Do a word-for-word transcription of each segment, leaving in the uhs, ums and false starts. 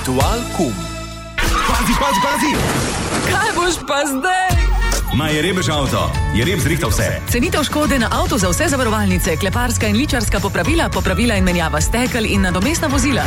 Ritual kum. Pazi, pazi, pazi! Kaj boš pa zdaj? Ma je rebež avto, je reb zrihtal vse. Cenitev škode na avto za vse zavarovalnice, kleparska in ličarska popravila, popravila in menjava stekel in nadomestna vozila.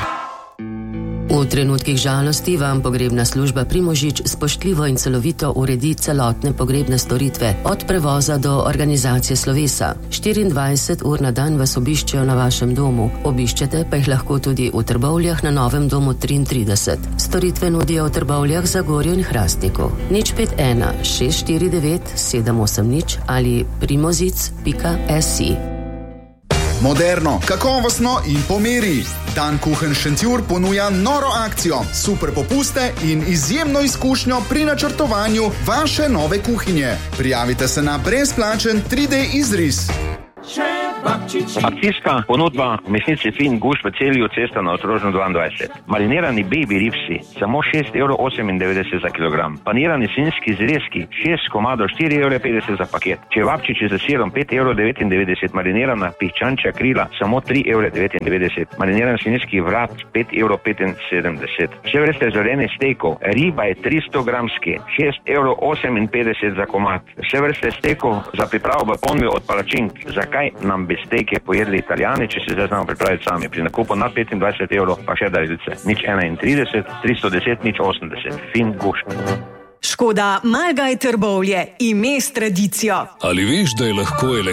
V trenutkih žalosti vam pogrebna služba Primožič spoštljivo in celovito uredi celotne pogrebne storitve, od prevoza do organizacije slovesa. štiriindvajset ur na dan vas obiščejo na vašem domu, obiščete pa jih lahko tudi v Trbovljah na Novem domu triintrideset. Storitve nudijo v Trbovljah, Zagorju in Hrastniku. nič pet ena šest štiri devet sedem osem nič ali primozic pika si. Moderno, kakovostno in po meri. Dan Kuchen Šentjur ponuja noro akcijo, super popuste in izjemno izkušnjo pri načrtovanju vaše nove kuhinje. Prijavite se na brezplačen tri D izris. Akcijska ponudba v mesnici fin gušt v Celju, cesta na Ostrožno dvaindvajset. Marinirani baby ribsi, samo šest evrov osemindevetdeset za kilogram. Panirani svinjski zrezki, šest komadov, štiri evre petdeset za paket. Čevapčiči za sirom, pet evrov devetindevetdeset. Marinirana piščančja krila, samo tri evre devetindevetdeset. Mariniran svinjski vrat, pet evrov petinsedemdeset. Vse vrste zorenih stekov, riba je tristo gramski, šest evrov oseminpetdeset za komad. Vse vrste stekov za pripravo v ponvi od palačink. Zakaj nam bi steke pojedli Italijani, če se zdaj znamo pripraviti sami? Pri nakupu nad petindvajset evrov pa še darilce. Nič enaintrideset, tristo deset, nič osemdeset. Fin gušt. Škoda Malgaj Trbovlje, ime s tradicijo. Ali veš, da je lahko elektronsko